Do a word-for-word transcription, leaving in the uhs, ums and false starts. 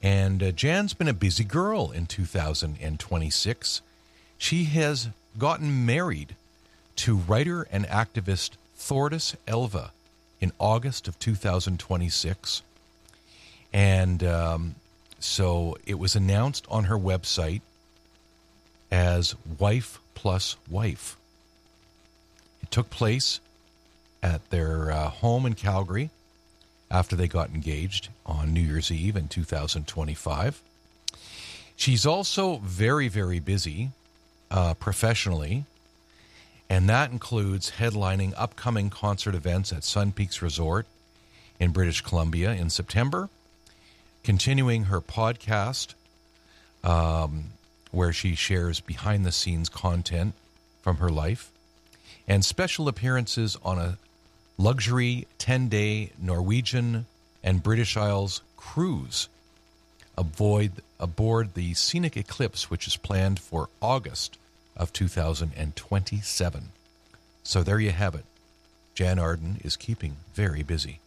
And uh, Jan's been a busy girl in two thousand twenty-six. She has gotten married to writer and activist Thordis Elva in August of two thousand twenty-six. And um, so it was announced on her website as Wife Plus Wife. It took place at their uh, home in Calgary after they got engaged on New Year's Eve in two thousand twenty-five. She's also very, very busy uh, professionally, and that includes headlining upcoming concert events at Sun Peaks Resort in British Columbia in September, continuing her podcast um, where she shares behind-the-scenes content from her life, and special appearances on a luxury ten-day Norwegian and British Isles cruise aboard, aboard the Scenic Eclipse, which is planned for August of two thousand twenty-seven. So there you have it. Jan Arden is keeping very busy.